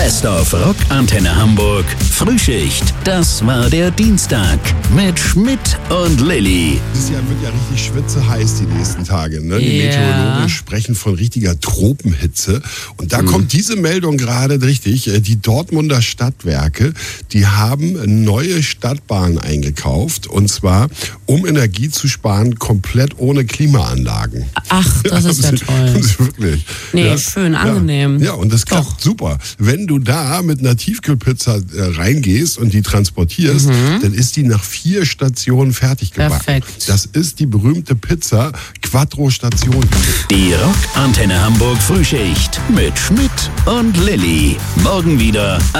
Best of Rock Antenne Hamburg Frühschicht. Das war der Dienstag mit Schmidt und Lilly. Dieses Jahr wird ja richtig schwitzeheiß die nächsten Tage. Ne? Die Meteorologen sprechen von richtiger Tropenhitze. Und da kommt diese Meldung gerade richtig. Die Dortmunder Stadtwerke, die haben neue Stadtbahnen eingekauft. Und zwar, um Energie zu sparen, komplett ohne Klimaanlagen. Ach, das ist ja toll. Wirklich. Nee, ja, schön, angenehm. Ja, und das klappt super. Wenn du da mit einer Tiefkühlpizza reingehst und die transportierst, dann ist die nach 4 Stationen fertig gebacken. Perfekt. Das ist die berühmte Pizza Quattro Station. Die Rock Antenne Hamburg Frühschicht mit Schmidt und Lilly. Morgen wieder